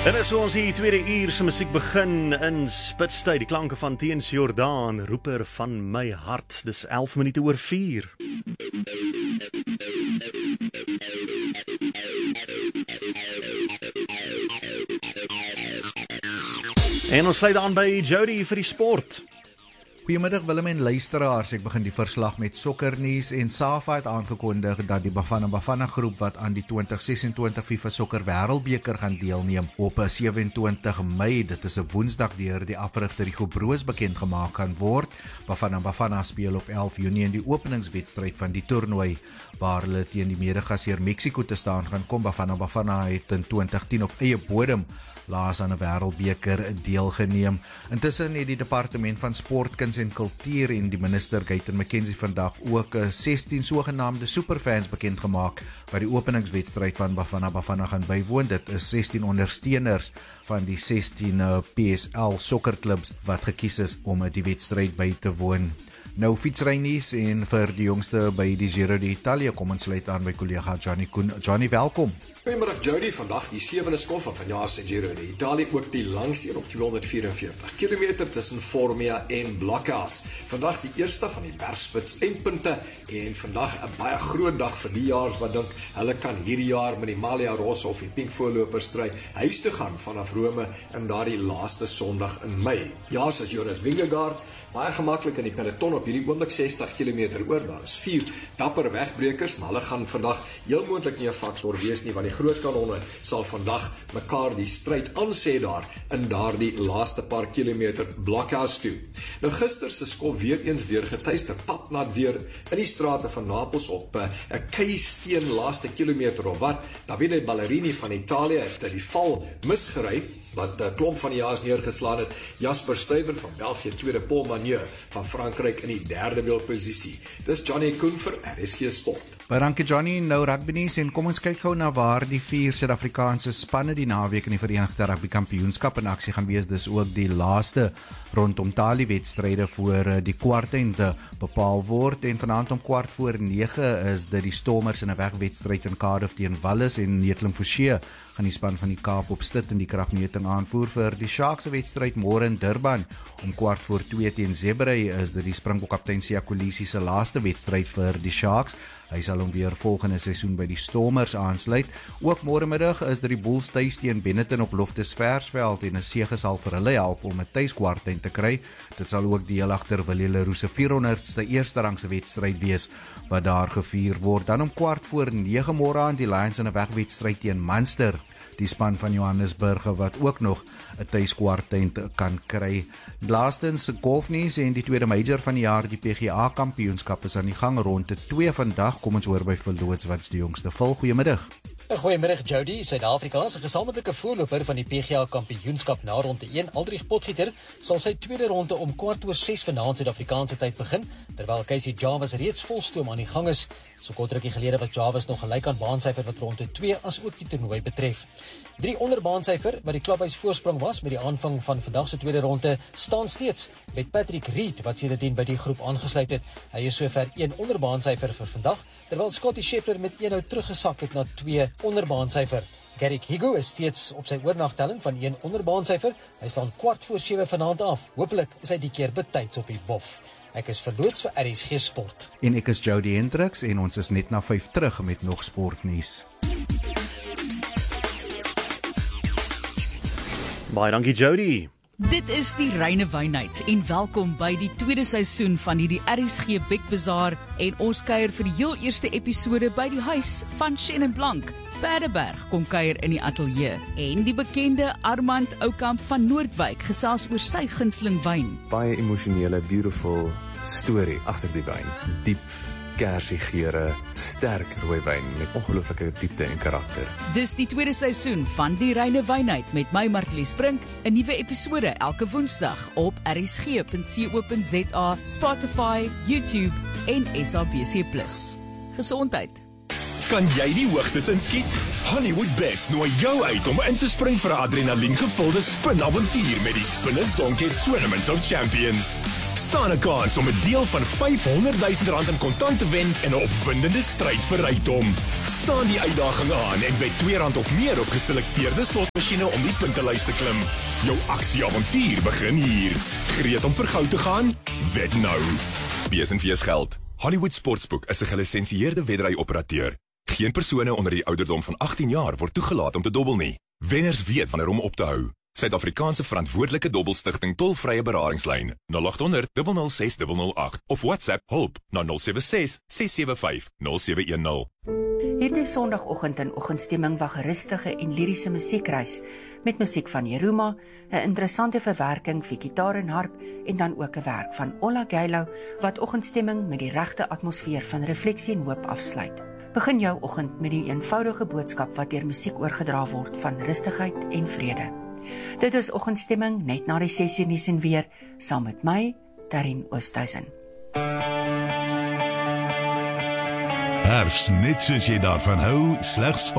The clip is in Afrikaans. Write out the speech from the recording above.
En as ons die tweede uur se musiek begin in Spitstyd, die klanke van Teens Jordaan, roeper van my hart. Dis 11 minute oor 4. En ons sluit aan by Jody vir die sport. Goeiemiddag Willem en luisteraars, ek begin die verslag met sokkernuus en SAFA het aangekondig dat die Bafana groep wat aan die 2026 FIFA Sokker Wêreldbeker gaan deelneem op 27 Mei, dit is 'n Woensdag deur die afrigter Rigo Broos bekend gemaak kan word. Bafana speel op 11 Junie in die openingswedstryd van die toernooi waar hulle teen die medegasheer Mexico te staan gaan kom. Bafana het in 2010 op eie bodem laas aan 'n wêreldbeker deelgeneem. Intussen het die departement van sport, kuns en kultuur en die minister Gayton McKenzie vandag ook 16 sogenaamde superfans bekend gemaak wat die openingswedstryd van Bafana gaan bywoon. Dit is 16 ondersteuners van die 16 PSL sokkerklubs wat gekies is om die wedstryd by te woon. Nou fietsrynuus en vir die jongste by die Giro d'Italia kom ons sluit aan by kollega Johnny Koen. Johnny, welkom. Goeiemiddag Jody, vandag die 7de skof van vanjaar se Giro d'Italia, ook die langste op 244 km tussen Formia en Blockhouse. Vandag die eerste van die bergspits eindpunte en vandag 'n baie groot dag vir die jaars wat dink hulle kan hierdie jaar met die Maglia Rosa of die pink voorloper stry huis toe gaan vanaf Rome in daardie laaste Sondag in Mei. Ja, as Jonas Vingegaard baie gemaklik in die peloton op hierdie oomblik 60 km oor. Daar is 4 dapper wegbrekers, maar hulle gaan vandag heel moontlik nie 'n faktor wees nie, want die groot kanonne sal vandag mekaar die stryd aansê daar in daardie laaste paar kilometer Blockhouse toe. Nou gister se skof weer getuister, papnat weer in die strate van Napels op 'n keisteen laaste kilometer of wat. Davide Ballerini van Italië het die val misgery wat 'n klomp van die jaars neergeslaan het. Jasper Stuyven van België, tweede, Paul Magneur van Frankryk in die derde wielposisie. Dis Johnny Koen vir RSG Sport. Baie dankie Johnny, nou rugbynuus en kom ons kyk gou na waar die 4 Suid-Afrikaanse spanne die naweek in die Verenigde Rugby Kampioenskap in aksie gaan wees. Dis ook die laaste rondom tali wedstryde voor die kwartfinale bepaal word en vanaand om 8:45 is dit die Stormers in 'n wegwedstryd in Cardiff teen Wallis en Netling Forsie gaan die span van die Kaap op Stit in die kragmeting aanvoer vir die Sharks se wedstryd môre in Durban om 2:15 teen Zebre is dit die Springbok kaptein Siya Kolisi se laaste wedstryd vir die Sharks. Hy sal hom weer volgende seisoen by die Stormers aansluit. Ook môre middag is dit die Bulls tuis teen Benetton op Loftus Versveld en 'n sege sal vir hulle help om 'n tuiskwartyn te kry. Dit sal ook die heel agter Willie Leroux se 400ste eerste rangse wedstryd wees wat daar gevier word. Dan om 8:45 môre aan die Lions in 'n wegwedstryd teen Munster. Die span van Johannesburg wat ook nog 'n tuiskwartyn kan kry. Laastens golfnuus en die tweede major van die jaar, die PGA kampioenskap is aan die gang ronde 2 vandag. Kom ons hoor by Verloots wat's die jongste val. Goeiemiddag. Goeiemiddag Jody, Suid-Afrika se gesamentlike voorloper van die PGA kampioenskap na ronde 1, Aldrich Potgieter, sal sy tweede ronde om 6:15 vanaand Suid-Afrikaanse tyd begin, terwyl Casey Jarvis reeds volstoom aan die gang is. So kort rukkie gelede was Jarvis nog gelyk aan baansyfer wat ronde 2 as ook die toernooi betref. 3 onder baansyfer wat die klubhuis voorsprong was met die aanvang van vandag se tweede ronde staan steeds met Patrick Reed wat sedertdien by die groep aangesluit het. Hy is sover 1 onder baansyfer vir vandag, terwyl Scottie Scheffler met 1 nou teruggesak het na 2 onder baansyfer. Garrick Higgo is steeds op sy oornagtelling van 1 onder baansyfer. Hy staan 6:15 vanaand af. Hoopelik is hy die keer betyds op die bof. Ek is Verloots vir RSG Sport. En ek is Jody Hendricks en ons is net na 5 terug met nog sportnuus. Baie dankie Jody. Dit is die Reine Wynheid en welkom by die tweede seisoen van hierdie RSG Bek Bazaar en ons kuier vir die heel eerste episode by die huis van Shannon Blank. Paardeberg kom kuier in die ateljee en die bekende Armand Oukamp van Noordwyk gesels oor sy gunsteling wyn. Baie emosionele, beautiful storie agter die wyn. Diep kersie geure, sterk rooi wyn met ongelooflike diepte en karakter. Dis die tweede seisoen van die Reine Wynheid met my Martlies Brink, 'n nuwe episode elke Woensdag op rsg.co.za, Spotify, YouTube en SABC+. Gesondheid. Kan jy die hoogtes inskiet? Hollywood Bets nooi jou uit om in te spring vir 'n adrenaliengevulde spinavontuur met die Spinner Zonket Tournament of Champions. Staan 'n kans om 'n deel van R500,000 in kontant te wen in 'n opwindende stryd vir rykdom. Staan die uitdaging aan en wed R2 of meer op geselekteerde slotmasjiene om die puntelys te klim. Jou aksieavontuur begin hier. Gereed om vir goud te gaan? Wed nou. BSNVS geld. Hollywood Sportsbook is 'n gelisensieerde wedry-operateur. Geen persone onder die ouderdom van 18 jaar word toegelaat om te dobbel nie. Wenners weet wanneer om op te hou. Suid-Afrikaanse verantwoordelike dobbelstigting tolvrye beradingslyn 0800 006 008 of WhatsApp hulp na 076 675 0710. Hierdie Sondagoggend in Oggendstemming wag rustige en liriese musiekreis met musiek van Jeruma, 'n interessante verwerking vir gitaar en harp en dan ook 'n werk van Ola Gaylo wat Oggendstemming met die regte atmosfeer van refleksie en hoop afsluit. Begin jou oggend met die eenvoudige boodskap wat deur musiek oorgedra word van rustigheid en vrede. Dit is Oggendstemming net na die 6:00 nuus en weer saam met my, Darren Oosthuizen. Herfs net soos jy daarvan hou, slegs